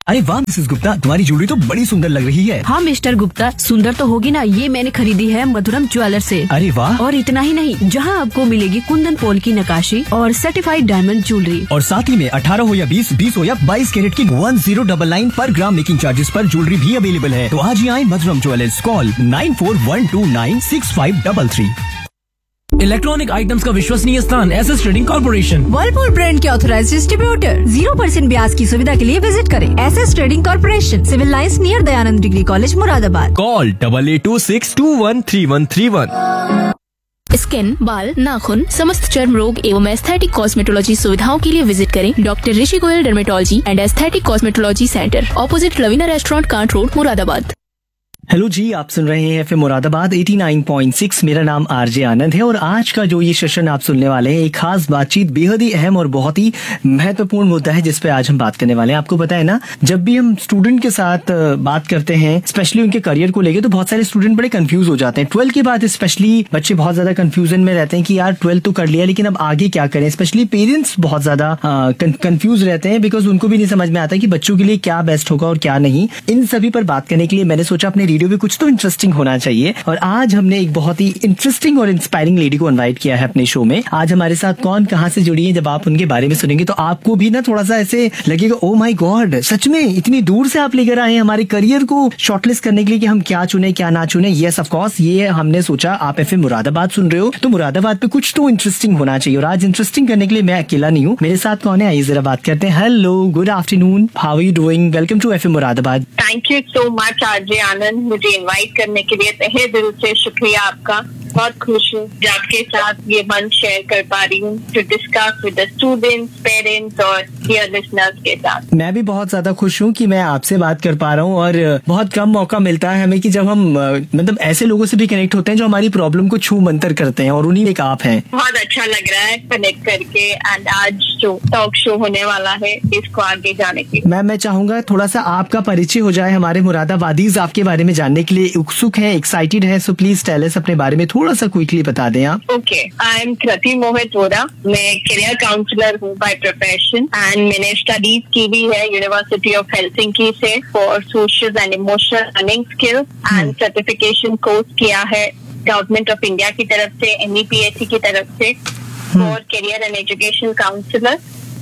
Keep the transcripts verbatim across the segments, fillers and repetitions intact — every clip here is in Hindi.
अरे वाह मिसेस गुप्ता, तुम्हारी ज्वेलरी तो बड़ी सुंदर लग रही है। हाँ मिस्टर गुप्ता, सुंदर तो होगी ना, ये मैंने खरीदी है मधुरम ज्वेलर से। अरे वाह। और इतना ही नहीं, जहाँ आपको मिलेगी कुंदन पोल की नक्काशी और सर्टिफाइड डायमंड ज्वेलरी, और साथ ही में अठारह हो या बीस, बीस हो या बाईस कैरेट की वन जीरो डबल नाइन पर ग्राम मेकिंग चार्जेस पर ज्वेलरी भी अवेलेबल है। तो आज ही आए मधुरम jewellers, call nine four one two nine six five double three. Electronic items का विश्वसनीय स्थान S S trading corporation, Whirlpool brand के ऑथराइज्ड डिस्ट्रीब्यूटर। जीरो परसेंट ब्याज की सुविधा के लिए विजिट करें S S trading corporation, civil lines near Dayanand degree college Moradabad. Call double eight to six to one three one three one. Skin, बाल, नाखून, समस्त चर्म रोग एवं एस्थेटिक कॉस्मेटोलॉजी सुविधाओं के लिए विजिट करें doctor Rishi Goyal dermatology and aesthetic cosmetology centre, opposite Lavina restaurant, can't road, Moradabad. Hello जी, आप सुन रहे हैं FM Moradabad eighty nine point six. मेरा नाम आरजे आनंद है और आज का जो ये सेशन आप सुनने वाले हैं, एक खास बातचीत, बेहद ही अहम और बहुत ही महत्वपूर्ण मुद्दा है जिस पे आज हम बात करने वाले हैं। आपको पता है ना, जब भी हम स्टूडेंट के साथ बात करते हैं, स्पेशली उनके करियर को लेकर, तो बहुत सारे स्टूडेंट बड़े कंफ्यूज हो जाते हैं। ट्वेल्थ के बाद स्पेशली बच्चे बहुत ज्यादा कंफ्यूजन में रहते हैं कि यार ट्वेल्थ तो कर लिया, लेकिन अब आगे क्या करें। स्पेशली पेरेंट्स बहुत ज्यादा कंफ्यूज रहते हैं, बिकॉज उनको भी नहीं समझ में आता कि बच्चों के लिए क्या बेस्ट होगा और क्या नहीं। इन सभी पर बात करने के लिए मैंने सोचा अपने रेडियो पे कुछ तो इंटरेस्टिंग होना चाहिए, और आज हमने एक बहुत ही इंटरेस्टिंग और इंस्पायरिंग लेडी को इनवाइट किया है अपने शो में। आज हमारे साथ कौन कहां से जुड़ी है, जब आप उनके बारे में सुनेंगे तो आपको भी ना थोड़ा सा ऐसे लगेगा, ओ माय गॉड, सच में इतनी दूर से आप लेकर आए हैं हमारे करियर को शॉर्टलिस्ट करने के लिए कि हम क्या चुने क्या ना चुने। यस ऑफ कोर्स, ये हमने सोचा आप एफएम मुरादाबाद सुन रहे हो तो मुरादाबाद पे कुछ तो इंटरेस्टिंग होना चाहिए, और आज इंटरेस्टिंग करने के लिए मैं अकेला नहीं हूँ, मेरे साथ कौन है, आइए जरा बात करते हैं। Hello, good afternoon, how are you doing, welcome to FM Moradabad. Thank you so much RJ आनंद, मुझे इनवाइट करने के लिए तहे दिल से शुक्रिया आपका। बहुत खुश हूँ कि आपके साथ ये मंच शेयर कर पा रही हूँ to discuss with the students, parents और डियर लिसनर्स के साथ। मैं भी बहुत ज्यादा खुश हूँ कि मैं आपसे बात कर पा रहा हूँ, और बहुत कम मौका मिलता है हमें कि जब हम मतलब ऐसे लोगों से भी कनेक्ट होते हैं जो हमारी प्रॉब्लम को छू मंतर करते हैं, और उन्हीं एक आप हैं। बहुत अच्छा लग रहा है कनेक्ट करके, एंड आज जो टॉक शो होने वाला है इसको आगे जाने के लिए। मैम, मैं चाहूंगा थोड़ा सा आपका परिचय हो जाए, हमारे मुरादाबादीज आपके बारे में जानने के लिए उत्सुक हैं, एक्साइटेड हैं, सो प्लीज टेल अस अपने बारे में थोड़ा सा क्विकली बता दें आप। ओके, आई एम कृति मोहित वोरा, मैं करियर काउंसलर हूँ बाय प्रोफेशन, एंड मैंने स्टडीज की भी है यूनिवर्सिटी ऑफ हेलसिंकी से for social and emotional learning skill, and certification course किया है गवर्नमेंट ऑफ इंडिया की तरफ से, एनईपीएससी की तरफ से for career and education counsellor.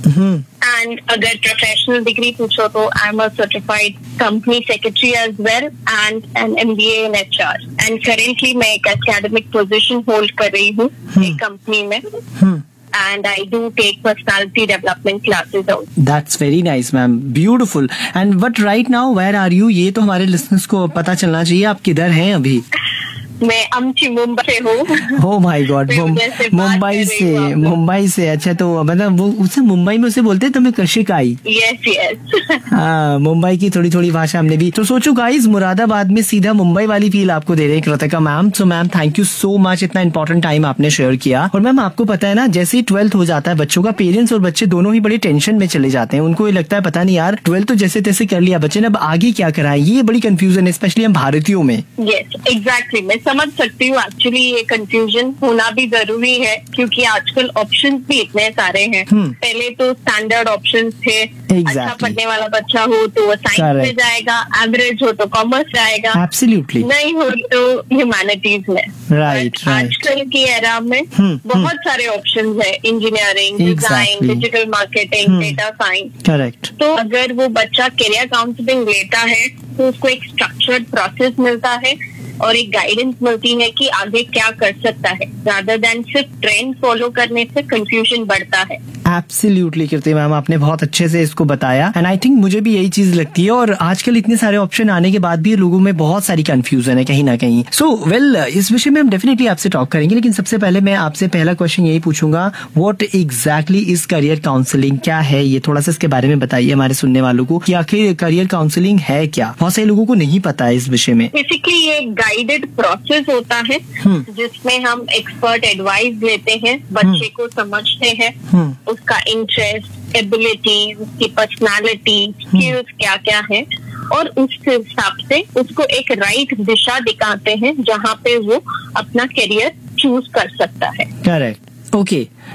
And अगर प्रोफेशनल डिग्री पूछो तो I am a certified company secretary as well and an MBA in HR, and currently मैं एक एकेडमिक पोजीशन होल्ड कर रही हूँ एक कंपनी में, and I do take personality development classes out. That's very nice, ma'am. Beautiful. And but right now, where are you? ये तो हमारे listeners को पता चलना चाहिए, आप किधर हैं अभी? मैं अमची मुंबई से हूँ। Oh my God, मुंबई से, मुंबई से, अच्छा, तो मतलब वो उसे मुंबई में उसे बोलते हैं तुम्हें कशिकाई। Yes yes. हाँ, मुंबई की थोड़ी थोड़ी भाषा हमने भी। तो सोचो गाइस, मुरादाबाद में सीधा मुंबई वाली फील आपको दे रहे हैं Kritika ma'am. So ma'am, thank you so much, इतना इंपॉर्टेंट टाइम आपने शेयर किया। और मैम, आपको पता है ना, जैसे ही ट्वेल्थ हो जाता है बच्चों का, पेरेंट्स और बच्चे दोनों ही बड़े टेंशन में चले जाते हैं। उनको ये लगता है पता नहीं यार, ट्वेल्थ तो जैसे तैसे कर लिया बच्चे ने, अब आगे क्या कराएं, ये बड़ी कंफ्यूजन है, स्पेशली हम भारतीयों में। यस एग्जैक्टली, मैं समझ सकती हूँ। एक्चुअली ये कंफ्यूजन होना भी जरूरी है क्योंकि आजकल ऑप्शंस भी इतने सारे हैं। पहले तो स्टैंडर्ड ऑप्शंस थे, exactly. अच्छा पढ़ने वाला बच्चा हो तो वो साइंस में जाएगा, एवरेज हो तो कॉमर्स जाएगा, Absolutely. नहीं हो तो ह्यूमैनिटीज में। Right right, right. आजकल की एरा में hmm, बहुत hmm. सारे ऑप्शंस है, engineering, design, digital marketing, data science. Correct. तो अगर वो बच्चा करियर काउंसलिंग लेता है तो उसको एक स्ट्रक्चर्ड प्रोसेस मिलता है और एक गाइडेंस मिलती है कि आगे क्या कर सकता है, रादर देन सिर्फ ट्रेंड फॉलो करने से कंफ्यूजन बढ़ता है। एब्सोल्युटली कृति मैम, आपने बहुत अच्छे से इसको बताया, एंड आई थिंक मुझे भी यही चीज लगती है। और आजकल इतने सारे ऑप्शन आने के बाद भी लोगों में बहुत सारी कंफ्यूजन है कहीं ना कहीं। सो so, वेल well, इस विषय में हम डेफिनेटली आपसे टॉक करेंगे, लेकिन सबसे पहले मैं आपसे पहला क्वेश्चन यही पूछूंगा, what exactly is career counselling, क्या है ये, थोड़ा सा इसके बारे में बताइए हमारे सुनने वालों को कि आखिर करियर काउंसलिंग है क्या। बहुत सारे लोगों को नहीं पता है इस विषय में। बेसिकली ये गाइडेड प्रोसेस होता है जिसमें हम एक्सपर्ट एडवाइस लेते हैं, बच्चे को समझते हैं, उसका इंटरेस्ट, एबिलिटी, उसकी पर्सनालिटी, स्किल्स क्या क्या है, और उस हिसाब से उसको एक राइट दिशा दिखाते हैं जहाँ पे वो अपना करियर चूज कर सकता है। करेक्ट। ओके,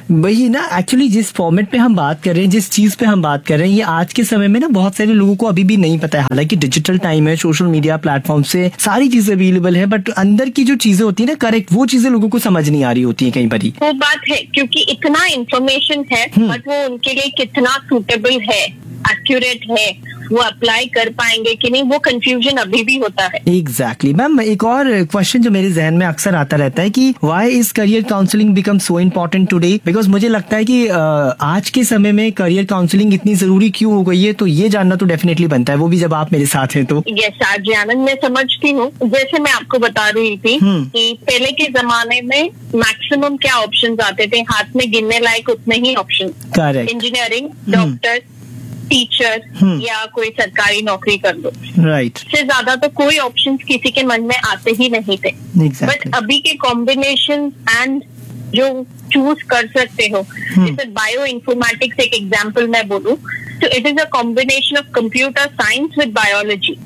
वही ना, एक्चुअली जिस फॉर्मेट पे हम बात कर रहे हैं, जिस चीज पे हम बात कर रहे हैं, ये आज के समय में ना बहुत सारे लोगों को अभी भी नहीं पता है। हालांकि डिजिटल टाइम है, सोशल मीडिया प्लेटफॉर्म से सारी चीजें अवेलेबल है, बट अंदर की जो चीजें होती है ना, करेक्ट वो चीजें लोगों को समझ नहीं आ रही होती है कई बारी। वो बात है, क्योंकि इतना इंफॉर्मेशन है बट वो उनके लिए कितना सूटेबल है, एक्यूरेट है, वो अप्लाई कर पाएंगे कि नहीं, वो कंफ्यूजन अभी भी होता है। एग्जैक्टली मैम, एक और क्वेश्चन जो मेरे जहन में अक्सर आता रहता है कि why is career counselling become so important today, because मुझे लगता है कि आज के समय में करियर काउंसलिंग इतनी जरूरी क्यों हो गई है, तो ये जानना तो डेफिनेटली बनता है, वो भी जब आप मेरे साथ हैं तो। यस आरजे आनंद, मैं समझती हूँ। जैसे मैं आपको बता रही थी कि पहले के जमाने में मैक्सिमम क्या ऑप्शंस आते थे, हाथ में गिनने लायक उतने ही option. Correct. Engineering, doctor, teacher या कोई सरकारी नौकरी कर लो, राइट। इससे ज्यादा तो कोई ऑप्शंस किसी के मन में आते ही नहीं थे। बट अभी के कॉम्बिनेशन एंड जो चूज कर सकते हो, जैसे बायो इन्फॉर्मेटिक्स एक एग्जांपल मैं बोलूं तो it is a combination of computer science with biology.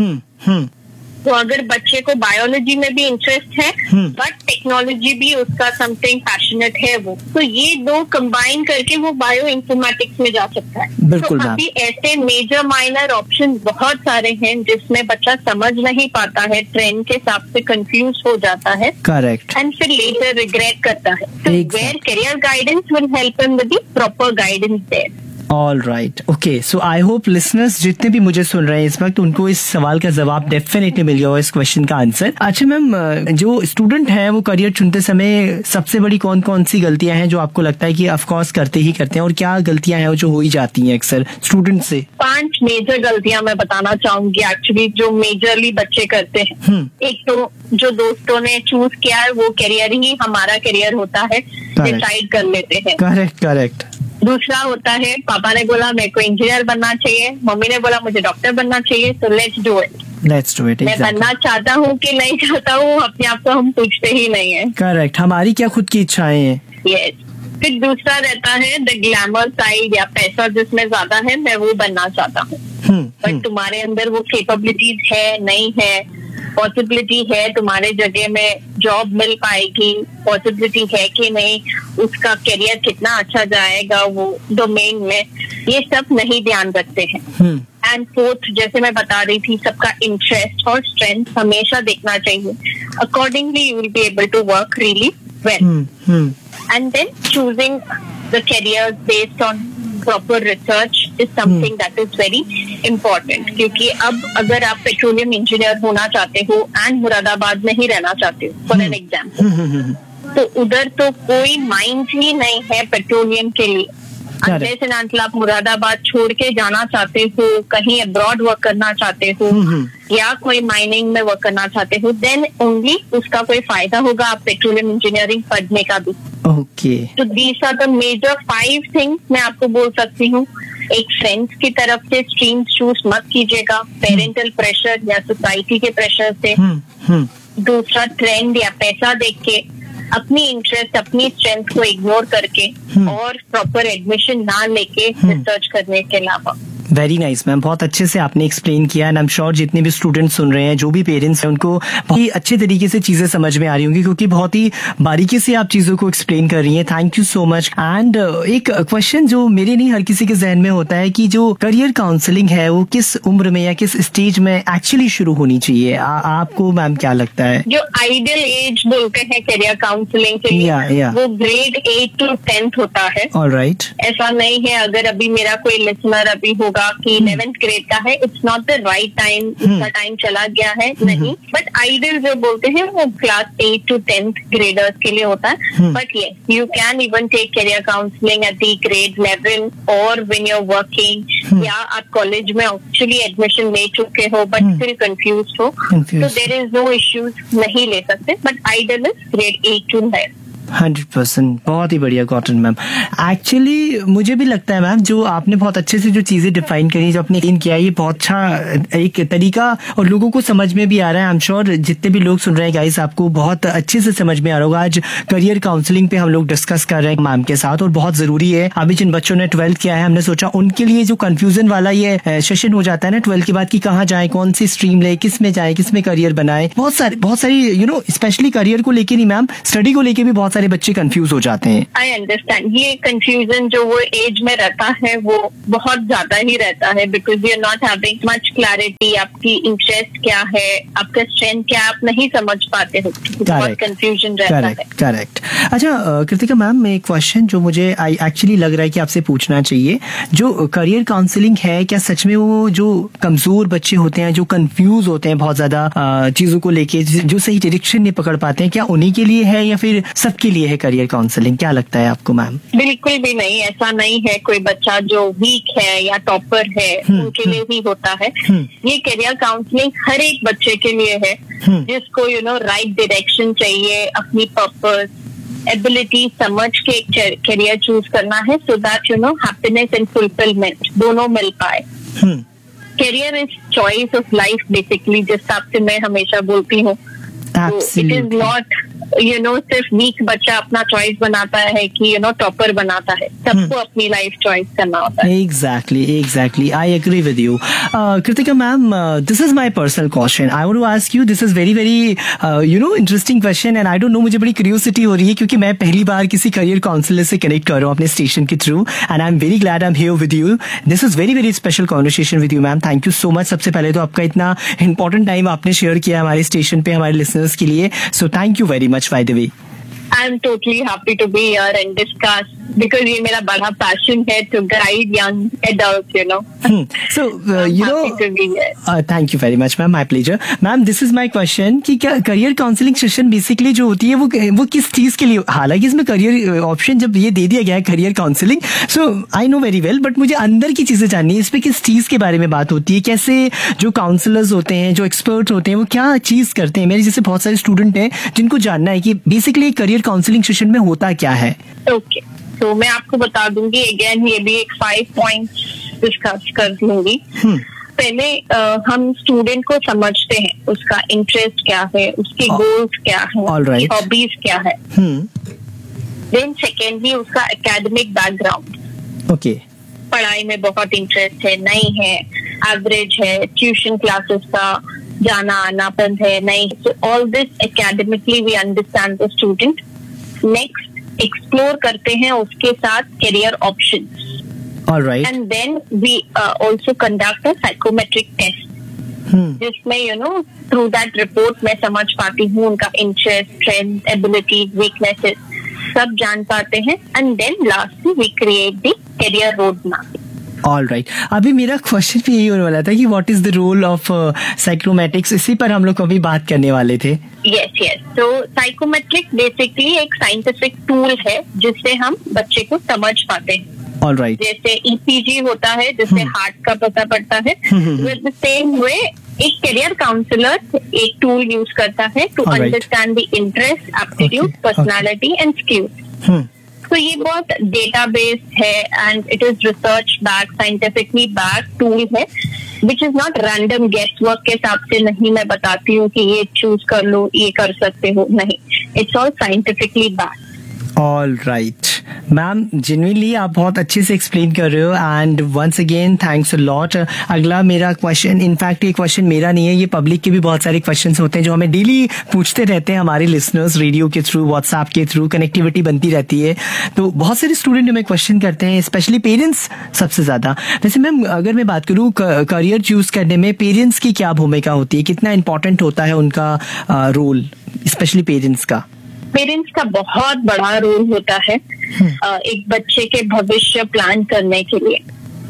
तो अगर बच्चे को बायोलॉजी में भी इंटरेस्ट है बट टेक्नोलॉजी भी उसका समथिंग पैशनेट है, वो तो ये दो कंबाइन करके वो बायो इन्फॉर्मेटिक्स में जा सकता है। बिल्कुल। तो अभी ऐसे मेजर माइनर ऑप्शन बहुत सारे हैं जिसमें बच्चा समझ नहीं पाता है, ट्रेंड के हिसाब से कंफ्यूज हो जाता है, करेक्ट, एंड फिर लेटर रिग्रेट करता है। तो Exactly. Where career guidance will help him with the proper guidance there. All right, okay, so I hope listeners जितने भी मुझे सुन रहे हैं इस वक्त, उनको इस सवाल का जवाब डेफिनेटली मिल गया होगा, इस क्वेश्चन का आंसर। अच्छा मैम, जो स्टूडेंट हैं वो करियर चुनते समय सबसे बड़ी कौन कौन सी गलतियां हैं जो आपको लगता है कि ऑफ कोर्स करते ही करते हैं, और क्या गलतियां हैं जो हो ही जाती हैं अक्सर स्टूडेंट से? पांच मेजर गलतियां मैं बताना चाहूंगी एक्चुअली, जो मेजरली बच्चे करते हैं। एक तो जो दोस्तों ने चूज किया है वो करियर ही हमारा करियर होता है, डिसाइड कर लेते हैं। Correct correct. दूसरा होता है, पापा ने बोला मेरे को इंजीनियर बनना चाहिए, मम्मी ने बोला मुझे डॉक्टर बनना चाहिए, तो let's do it. Let's do it. मैं बनना चाहता हूँ कि नहीं चाहता हूँ, अपने आप को हम पूछते ही नहीं है। करेक्ट, हमारी क्या खुद की इच्छाएं हैं। यस। फिर दूसरा रहता है द ग्लैमर साइड, या पैसा जिसमें ज्यादा है मैं वो बनना चाहता हूँ, बट तुम्हारे अंदर वो कैपेबिलिटीज है नहीं है, पॉसिबिलिटी है तुम्हारे जगह में जॉब मिल पाएगी, पॉसिबिलिटी है कि नहीं, उसका करियर कितना अच्छा जाएगा वो डोमेन में, ये सब नहीं ध्यान रखते हैं। एंड फोर्थ, जैसे मैं बता रही थी, सबका इंटरेस्ट और स्ट्रेंथ हमेशा देखना चाहिए। Accordingly you will be able to work really well, and then choosing the career based on proper research is something that is very important. क्योंकि अब अगर आप पेट्रोलियम इंजीनियर होना चाहते हो एंड मुरादाबाद में ही रहना चाहते हो फॉर एन एग्जाम्पल, तो उधर तो कोई माइंड ही नहीं है पेट्रोलियम के लिए। अनलेस एंड अंटिल आप मुरादाबाद छोड़ के जाना चाहते हो, कहीं अब्रॉड वर्क करना चाहते हो या कोई माइनिंग में वर्क करना चाहते हो, देन ओनली उसका कोई फायदा होगा आप पेट्रोलियम इंजीनियरिंग पढ़ने का भी। ओके, तो these are the major five things मैं आपको बोल सकती हूँ। एक फ्रेंड्स की तरफ से स्ट्रीम चूज मत कीजिएगा, पेरेंटल प्रेशर या सोसाइटी के प्रेशर से। दूसरा, ट्रेंड या पैसा देख के, अपनी इंटरेस्ट अपनी स्ट्रेंथ को इग्नोर करके और प्रॉपर एडमिशन ना लेके रिसर्च करने के अलावा। वेरी नाइस मैम, बहुत अच्छे से आपने एक्सप्लेन किया, एंड आई एम श्योर जितने भी स्टूडेंट्स सुन रहे हैं, जो भी पेरेंट्स हैं, उनको बहुत ही अच्छे तरीके से चीजें समझ में आ रही होंगी, क्योंकि बहुत ही बारीकी से आप चीजों को एक्सप्लेन कर रही हैं। Thank you so much. And एक क्वेश्चन जो मेरे नहीं हर किसी के जहन में होता है कि जो करियर काउंसलिंग है वो किस उम्र में या किस स्टेज में एक्चुअली शुरू होनी चाहिए? आ, आपको मैम क्या लगता है? जो आइडियल एज बोलते हैं करियर काउंसलिंग के लिए, yeah, yeah. वो ग्रेड एट टू टेंथ होता है। ऑलराइट। ऐसा नहीं है अगर अभी मेरा कोई लिसनर अभी होगा कि इलेवेंथ ग्रेड का है, it's not the right time, उसका टाइम चला गया है, नहीं। बट आइडियल जो बोलते हैं वो class eight to tenth graders के लिए होता है। बट ये you can even take career counselling at the grade eleven और व्हेन यू आर वर्किंग, या आप कॉलेज में एक्चुअली एडमिशन ले चुके हो बट स्टिल कंफ्यूज हो, तो देयर इज नो इश्यूज, नहीं ले सकते। But ideal is grade eight to nine. Hundred percent, बहुत ही बढ़िया कॉटन मैम। एक्चुअली मुझे भी लगता है मैम, जो आपने बहुत अच्छे से जो चीजें डिफाइन करी, जो आपने इन किया, ये बहुत अच्छा एक तरीका और लोगों को समझ में भी आ रहा है। आई एम श्योर जितने भी लोग सुन रहे हैं गाइस, आपको बहुत अच्छे से समझ में आ रहा होगा। आज करियर काउंसलिंग पे हम लोग डिस्कस कर रहे हैं मैम के साथ, और बहुत जरूरी है। अभी जिन बच्चों ने ट्वेल्थ किया है, हमने सोचा उनके लिए जो कंफ्यूजन वाला ये सेशन हो जाता है ना ट्वेल्थ के बाद, कि कहाँ जाए, कौन सी स्ट्रीम ले, किस में जाए, किस में करियर बनाए, बहुत सारी बहुत सारी यू नो स्पेशली करियर को लेकर नहीं मैम, स्टडी को लेकर भी बहुत सारे बच्चे कंफ्यूज हो जाते हैं. I understand. ये कंफ्यूजन जो वो एज में रहता है वो बहुत ज्यादा ही रहता है, because you are not having much clarity. आपकी इंटरेस्ट क्या है, आपका स्ट्रेंथ क्या, आप नहीं समझ पाते हो. बहुत कंफ्यूजन रहता है. Correct correct. अच्छा अ, कृतिका मैम, एक क्वेश्चन जो मुझे आई एक्चुअली लग रहा है कि आपसे पूछना चाहिए, जो करियर काउंसलिंग है, क्या सच में वो जो कमजोर बच्चे होते हैं, जो कंफ्यूज होते हैं बहुत ज्यादा अ, चीजों को लेके, जो सही डायरेक्शन नहीं पकड़ पाते हैं, क्या उन्हीं के लिए है या फिर सबके लिए है करियर काउंसलिंग? क्या लगता है आपको मैम? बिल्कुल भी नहीं. ऐसा नहीं है कोई बच्चा जो वीक है या टॉपर है उनके लिए ही होता है. ये करियर काउंसलिंग हर एक बच्चे के लिए है जिसको यू नो राइट डायरेक्शन चाहिए, अपनी पर्पस, एबिलिटी समझ के करियर चूज करना है, so that you know happiness and fulfilment दोनों मिल पाए. Career is choice of life basically, जिस हिसाब से मैं हमेशा बोलती हूँ. It is not you know सिर्फ वीक बच्चा अपना चॉइस बनाता है कि यू नो टॉपर बनाता है. सबको अपनी लाइफ चॉइस करना होता है. Exactly exactly I agree with you. Kritika ma'am, this is my personal question. I want to ask you, this is very very you know interesting question and I don't know, मुझे बड़ी क्यूरियोसिटी हो रही है क्योंकि मैं पहली बार किसी करियर काउंसलर से कनेक्ट कर रहा हूँ अपने स्टेशन के through, and I am very glad I am here with you. This is very very special conversation with you ma'am. Thank you so much. सबसे पहले तो आपका इतना इंपॉर्टेंट टाइम आपने शेयर किया हमारे स्टेशन पे हमारे लिसनर्स के लिए, so thank you very much. By the way, I'm totally happy to be here and discuss because ये मेरा बड़ा passion है to guide young adults, you know. Hmm. So, uh, I'm you happy know, to be here. uh, thank you very much, ma'am. My pleasure. Ma'am, this is my question कि क्या करियर काउंसलिंग सेशन बेसिकली जो होती है वो वो किस चीज के लिए? हालांकि इसमें करियर ऑप्शन जब ये दे दिया गया है career counselling, so I know very well, but मुझे अंदर की चीजें जाननी है. इस पे किस चीज के बारे में बात होती है? कैसे जो काउंसलर्स होते हैं, जो एक्सपर्ट होते हैं, वो क्या चीज करते हैं? मेरे जैसे बहुत सारे स्टूडेंट हैं जिनको जानना है कि बेसिकली करियर काउंसलिंग सेशन में होता क्या है. ओके, तो मैं आपको बता दूंगी. अगेन ये भी एक फाइव पॉइंट्स डिस्कस कर लूंगी. पहले uh, हम स्टूडेंट को समझते हैं, उसका इंटरेस्ट क्या है, उसके गोल्स क्या है, उसकी हॉबीज क्या है. देन सेकेंडली उसका एकेडमिक बैकग्राउंड. ओके, पढ़ाई में बहुत इंटरेस्ट है, नहीं है, एवरेज है, ट्यूशन क्लासेस का जाना आना बंद है, नहीं. So all this academically we understand the student. Next explore करते हैं उसके साथ career options. Alright. And then we also conduct a psychometric test, जिसमें you know through that report मैं समझ पाती हूँ उनका इंटरेस्ट, स्ट्रेंथ, एबिलिटीज, वीकनेसेस सब जान पाते हैं. And then lastly we create the career road map. All right. अभी मेरा क्वेश्चन भी यही होने वाला था कि what is the role of psychometrics. इसी पर हम लोग अभी बात करने वाले थे. Yes yes. तो साइकोमेट्रिक बेसिकली एक साइंटिफिक टूल है जिससे हम बच्चे को समझ पाते हैं. All right. जैसे ईसीजी होता है जिससे हार्ट का पता पड़ता है, विद द सेम वे एक करियर काउंसलर एक टूल यूज करता है to understand the interest, aptitude, personality and skills. तो ये बहुत डेटा बेस्ड है and it is research back, scientifically back tool है, which is not random guess work के हिसाब से नहीं मैं बताती हूँ कि ये चूज कर लो, ये कर सकते हो, नहीं. It's all scientifically back. All right ma'am, genuinely आप बहुत अच्छे से एक्सप्लेन कर रहे हो and once again thanks a lot. अगला मेरा क्वेश्चन, इनफैक्ट ये क्वेश्चन मेरा नहीं है, ये पब्लिक के भी बहुत सारे क्वेश्चंस होते हैं जो हमें डेली पूछते रहते हैं हमारे लिसनर्स, रेडियो के थ्रू, व्हाट्सएप के थ्रू, कनेक्टिविटी बनती रहती है. तो बहुत सारे स्टूडेंट हमें क्वेश्चन करते हैं, स्पेशली पेरेंट्स सबसे ज्यादा. वैसे मैम अगर मैं बात करूँ करियर चूज करने में पेरेंट्स की क्या भूमिका होती है, कितना इंपॉर्टेंट होता है उनका रोल, स्पेशली पेरेंट्स का? पेरेंट्स का बहुत बड़ा रोल होता है एक बच्चे के भविष्य प्लान करने के लिए.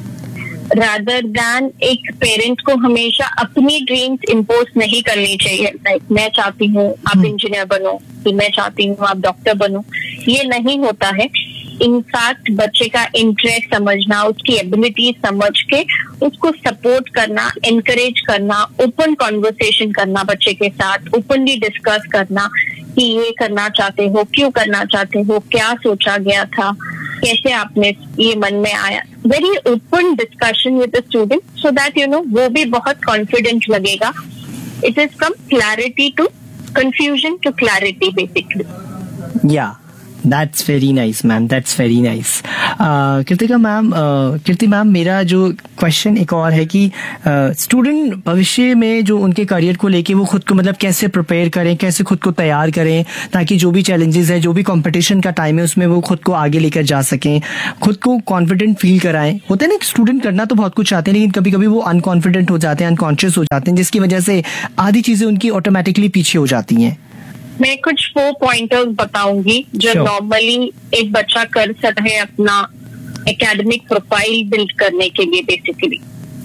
रादर दैन एक पेरेंट को हमेशा अपनी ड्रीम्स इम्पोज नहीं करनी चाहिए. लाइक मैं चाहती हूँ आप इंजीनियर बनो, फिर मैं चाहती हूँ आप डॉक्टर बनो, ये नहीं होता है. इनफैक्ट बच्चे का इंटरेस्ट समझना, उसकी एबिलिटी समझ के उसको सपोर्ट करना, एनकरेज करना, ओपन कॉन्वर्सेशन करना बच्चे के साथ, ओपनली डिस्कस करना कि ये करना चाहते हो, क्यों करना चाहते हो, क्या सोचा गया था, कैसे आपने ये मन में आया. Very open discussion with the student so that you know वो भी बहुत कॉन्फिडेंट लगेगा. It is from clarity to confusion to clarity basically. या that's very nice ma'am, that's very nice. Kritika ma'am, Kirti ma'am, मेरा जो क्वेश्चन एक और है कि स्टूडेंट uh, भविष्य में जो उनके करियर को लेके वो खुद को मतलब कैसे प्रिपेयर करें, कैसे खुद को तैयार करें ताकि जो भी चैलेंजेस है, जो भी कंपटीशन का टाइम है उसमें वो खुद को आगे लेकर जा सकें, खुद को कॉन्फिडेंट फील कराएं. होता है ना, स्टूडेंट करना तो बहुत कुछ चाहते हैं लेकिन कभी कभी वो अनकॉन्फिडेंट हो जाते हैं, अनकॉन्शियस हो जाते हैं, जिसकी वजह से आधी चीजें उनकी ऑटोमेटिकली पीछे हो जाती हैं. मैं कुछ फोर पॉइंटर्स बताऊंगी जो Sure. नॉर्मली एक बच्चा कर सकता है अपना एकेडमिक प्रोफाइल बिल्ड करने के लिए. बेसिकली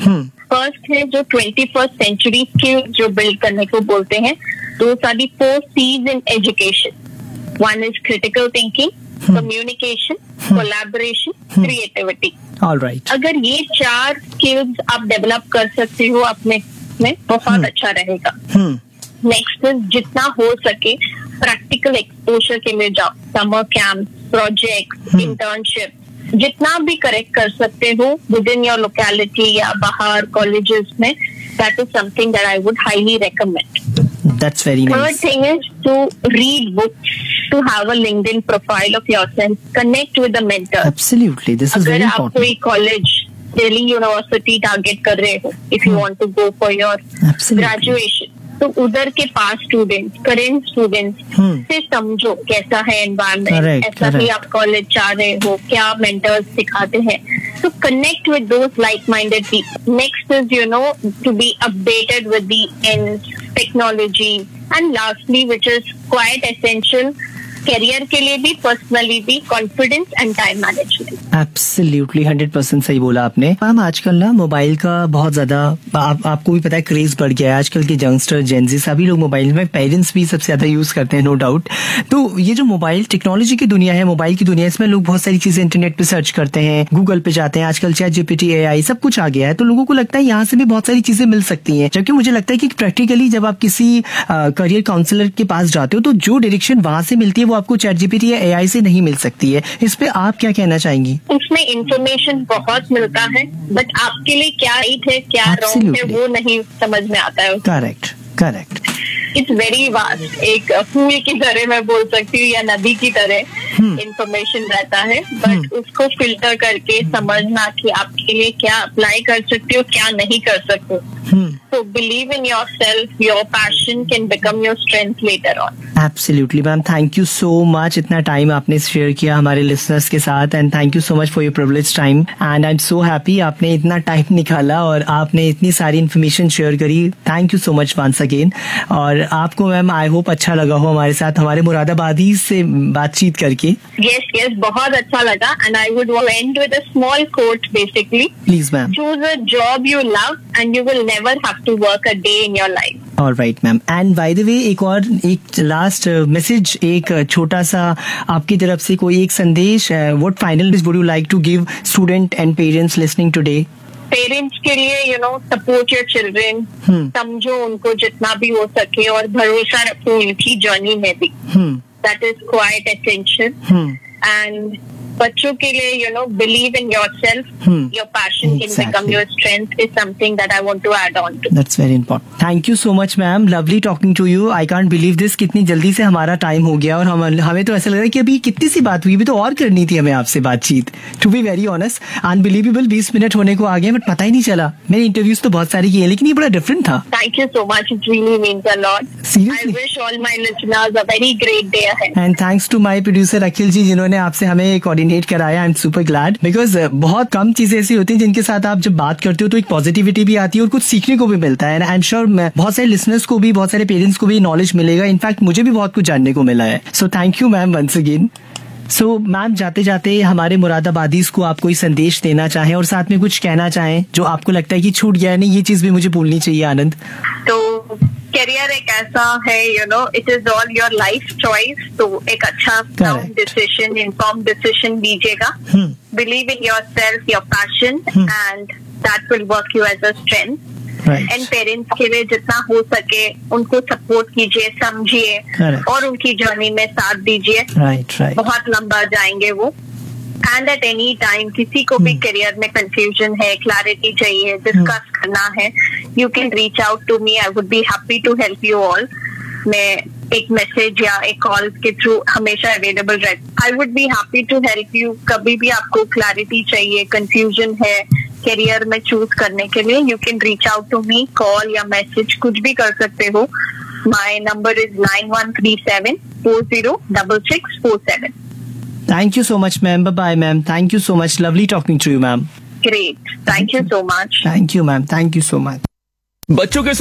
फर्स्ट है जो ट्वेंटी फर्स्ट सेंचुरी के जो बिल्ड करने को बोलते हैं, those are the four seize in education. One is critical thinking, communication, collaboration, creativity. Alright. अगर ये चार स्किल्स आप डेवलप कर सकते हो अपने में, बहुत अच्छा रहेगा. नेक्स्ट इज जितना हो सके प्रैक्टिकल एक्सपोजर के लिए जाओ. समर कैंप, प्रोजेक्ट, इंटर्नशिप, जितना भी करेक्ट कर सकते हो विद इन योर लोकेलिटी या बाहर कॉलेजेस में, that is something that I would highly recommend. That's very third nice. Thing is to read books, to have a LinkedIn profile of yourself, connect with the mentors. Absolutely, this is अगर वेरी आप इंपॉर्टेंट. कोई कॉलेज, दिल्ली यूनिवर्सिटी टारगेट कर रहे हो, if you want to go for your Absolutely. Graduation, तो उधर के पास स्टूडेंट्स, करेंट स्टूडेंट्स से समझो कैसा है एनवायरनमेंट. Correct, ऐसा भी correct. आप कॉलेज चाह रहे हो, क्या मेंटर्स सिखाते हैं, तो connect with those like minded people. Next is you know to be updated with the end technology. And lastly which is quite essential career के लिए भी, पर्सनली भी, confidence and time management. Absolutely hundred percent सही बोला आपने. मैम आजकल ना मोबाइल का बहुत ज्यादा आप, आपको भी पता है क्रेज बढ़ गया है. आजकल के यंगस्टर, जेनजी, सभी लोग मोबाइल में, पेरेंट्स भी सबसे ज्यादा यूज करते हैं, नो डाउट. तो ये जो मोबाइल टेक्नोलॉजी की दुनिया है, मोबाइल की दुनिया, इसमें लोग बहुत सारी चीजें इंटरनेट पे सर्च करते हैं, गूगल पे जाते हैं, आजकल चैट जीपीटी, एआई सब कुछ आ गया है. तो लोगों को लगता है यहाँ से भी बहुत सारी चीजें मिल सकती हैं, जबकि मुझे लगता है कि प्रैक्टिकली जब आप किसी करियर काउंसलर के पास जाते हो तो जो डायरेक्शन वहां से मिलती है वो आपको चैट जीपीटी या एआई से नहीं मिल सकती है. इस पे आप क्या कहना चाहेंगी? उसमें इंफॉर्मेशन बहुत मिलता है, बट आपके लिए क्या राइट है, क्या रॉन्ग है, Absolutely. वो नहीं समझ में आता है. Correct, correct. It's very vast. एक फूल की तरह मैं बोल सकती हूँ या नदी की तरह इंफॉर्मेशन रहता है, बट उसको फिल्टर करके समझना कि आपके लिए क्या अप्लाई कर सकते हो, क्या नहीं कर सकते. So believe in yourself. Your passion can become your strength later on. Absolutely ma'am, thank you so much. इतना टाइम आपने शेयर किया हमारे लिसनर्स के साथ, and thank you so much for your privilege time. And I am so happy आपने इतना टाइम निकाला और आपने इतनी सारी इन्फॉर्मेशन शेयर करी. Thank you so much once again. और आपको मैम आई होप अच्छा लगा हो हमारे साथ, हमारे मुरादाबादी से बातचीत करके. Yes, yes, बहुत अच्छा लगा. And I would end with a small quote basically. Please ma'am. Choose a job you love and you will never have to work a day in your life. All right ma'am. And by the way एक और एक लास्ट मैसेज, एक छोटा सा आपकी तरफ से कोई एक संदेश, what final would you like to give student and parents listening today? Parents के लिए you know support your children. समझो उनको जितना भी हो सके और भरोसा रखो उनकी जर्नी में भी. That is quite essential. And बच्चों के लिए you know believe in yourself. Your passion can become your strength is something that I want to add on to. That's very important. Thank you so much ma'am. Lovely talking to you. I can't believe this, कितनी जल्दी से हमारा टाइम हो गया और हम हमें तो ऐसा लग रहा है कि अभी कितनी सी बात हुई, अभी तो और करनी थी हमें आपसे बातचीत. To be very honest, unbelievable बीस मिनट होने को आ गए बट पता ही नहीं चला. मैंने इंटरव्यूज तो बहुत सारी किए लेकिन ये बड़ा डिफरेंट था. Thank you so much. It really means a lot. Seriously? I wish all my listeners a very great day ahead. And thanks to my producer अखिल जी जिन्होंने आपसे हमें कोऑर्डिनेट कराया. I am super glad because बहुत कम चीजें ऐसी होती हैं जिनके साथ आप जब बात करते हो तो एक पॉजिटिविटी भी आती है और कुछ सीखने को भी मिलता है. एंड आई एम श्योर बहुत सारे लिसनर्स को भी, बहुत सारे पेरेंट्स को भी नॉलेज मिलेगा. इनफैक्ट मुझे भी बहुत कुछ जानने को मिला है. So thank you ma'am once again. So ma'am जाते जाते हमारे मुरादाबादीज को आप कोई संदेश देना चाहें और साथ में कुछ कहना चाहें जो आपको लगता है कि छूट गया है, नहीं ये चीज भी मुझे बोलनी चाहिए. आनंद. तो करियर एक ऐसा है you know it is all your life choice. तो एक अच्छा साउंड डिसीजन, इन्फॉर्म डिसीजन लीजिएगा. Believe in your self, your passion, and that will work you as a strength. And parents के लिए जितना हो सके उनको सपोर्ट कीजिए, समझिए और उनकी जर्नी में साथ दीजिए. Right right. बहुत लंबा जाएंगे वो. एंड एट एनी टाइम किसी को भी करियर में कंफ्यूजन है, क्लैरिटी चाहिए, डिस्कस करना है, you can reach out to me. I would be happy to help you all. मैं एक मैसेज या एक कॉल के थ्रू हमेशा अवेलेबल रहती। I would be happy to help you. कभी भी आपको क्लैरिटी चाहिए, कंफ्यूजन है करियर में चूज करने के लिए, you can reach out to me, call या मैसेज कुछ भी कर सकते हो। My number is nine one three seven four zero double six four seven. Thank you so much, ma'am. Bye bye, ma'am. Thank you so much. Lovely talking to you, ma'am. Great. Thank you so much. Thank you, ma'am. Thank you so much. बच्चों के